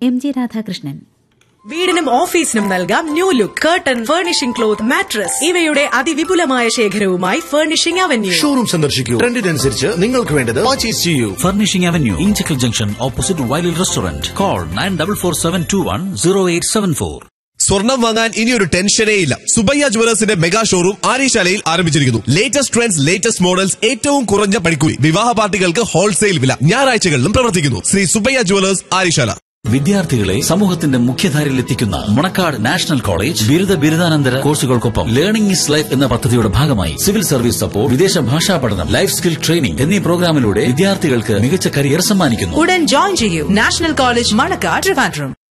MG Radhakrishnan. വീടിനും ഓഫീസിനും നൽകാം new look. Curtain, furnishing cloth, mattress ഇവയുടെ അതിവിപുലമായ ശേഖരവുമായി ഫർണിഷിംഗ് അവന്യൂ. ഷോറൂം സന്ദർശിക്കൂ. ട്രെൻഡിനനുസരിച്ച് നിങ്ങൾക്ക് വേണ്ടത് പർച്ചേസ് ചെയ്യൂ. Furnishing avenue, Inchakkal junction, opposite വൈലിൽ restaurant. Call 9447210874. സ്വർണം വാങ്ങാൻ ഇനിയൊരു ടെൻഷനേ ഇല്ല. സുബയ്യ ജുവലേഴ്സിന്റെ മെഗാ ഷോറൂം ആര്യശാലയിൽ ആരംഭിച്ചിരിക്കുന്നു. ലേറ്റസ്റ്റ് ട്രെൻഡ്സ്, ലേറ്റസ്റ്റ് മോഡൽസ്, ഏറ്റവും കുറഞ്ഞ പണിക്കൂലി. വിവാഹ പാർട്ടികൾക്ക് ഹോൾസെയിൽ വില. ഞായറാഴ്ചകളിലും പ്രവർത്തിക്കുന്നു. ശ്രീ സുബയ്യ ജുവലേഴ്സ്, ആര്യശാല. വിദ്യാർത്ഥികളെ സമൂഹത്തിന്റെ മുഖ്യധാരയിൽ എത്തിക്കുന്ന മണക്കാട് നാഷണൽ കോളേജ് ബിരുദാനന്തര കോഴ്സുകൾക്കൊപ്പം ലേണിംഗ് ഈസ് ലൈഫ് എന്ന പദ്ധതിയുടെ ഭാഗമായി സിവിൽ സർവീസ് സപ്പോർട്ട്, വിദേശ ഭാഷാ പഠനം, ലൈഫ് സ്കിൽ ട്രെയിനിംഗ് എന്നീ പ്രോഗ്രാമിലൂടെ വിദ്യാർത്ഥികൾക്ക് മികച്ച കരിയർ സമ്മാനിക്കുന്നു. ഉടൻ ജോയിൻ ചെയ്യൂ. National college, Manacaud, Trivandrum.